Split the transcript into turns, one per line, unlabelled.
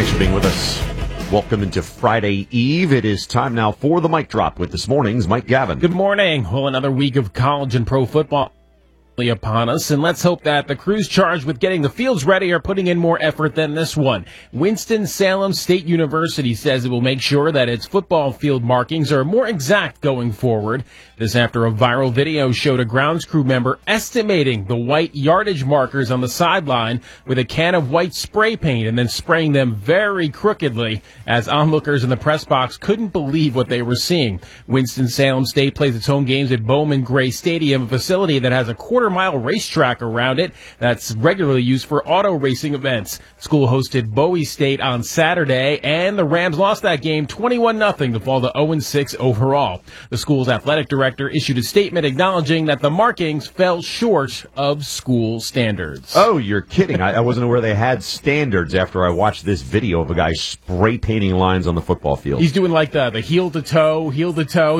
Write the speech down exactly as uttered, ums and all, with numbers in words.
Thanks for being with us. Welcome into Friday Eve. It is time now for the Mic Drop with this morning's Mike Gavin.
Good morning. Well, another week of college and pro football upon us, and let's hope that the crews charged with getting the fields ready are putting in more effort than this one. Winston-Salem State University says it will make sure that its football field markings are more exact going forward. This after a viral video showed a grounds crew member estimating the white yardage markers on the sideline with a can of white spray paint and then spraying them very crookedly as onlookers in the press box couldn't believe what they were seeing. Winston-Salem State plays its home games at Bowman Gray Stadium, a facility that has a quarter mile racetrack around it that's regularly used for auto racing events. School hosted Bowie State on Saturday, and the Rams lost that game twenty-one nothing to fall to oh and six overall. The school's athletic director issued a statement acknowledging that the markings fell short of school standards.
Oh, you're kidding. I, I wasn't aware they had standards after I watched this video of a guy spray painting lines on the football field.
He's doing like the, the heel to toe, heel to toe.